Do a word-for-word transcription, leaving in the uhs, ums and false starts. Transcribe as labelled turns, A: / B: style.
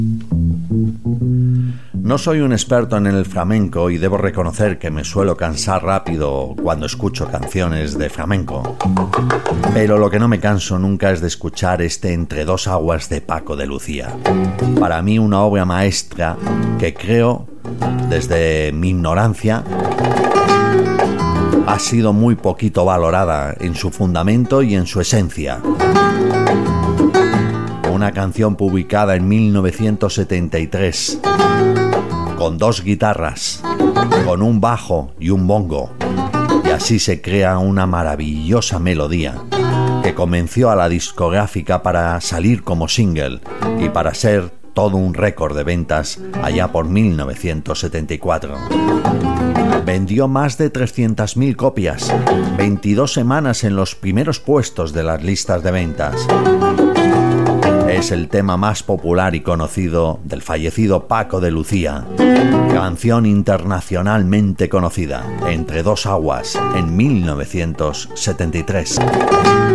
A: No soy un experto en el flamenco y debo reconocer que me suelo cansar rápido cuando escucho canciones de flamenco. Pero lo que no me canso nunca es de escuchar este Entre dos aguas de Paco de Lucía. Para mí una obra maestra que creo, desde mi ignorancia, ha sido muy poquito valorada en su fundamento y en su esencia. Una canción publicada en mil novecientos setenta y tres, con dos guitarras, con un bajo y un bongo, y así se crea una maravillosa melodía que convenció a la discográfica para salir como single y para ser todo un récord de ventas allá por mil novecientos setenta y cuatro. Vendió más de trescientas mil copias, veintidós semanas en los primeros puestos de las listas de ventas. Es el tema más popular y conocido del fallecido Paco de Lucía, canción internacionalmente conocida, Entre dos aguas, en mil novecientos setenta y tres.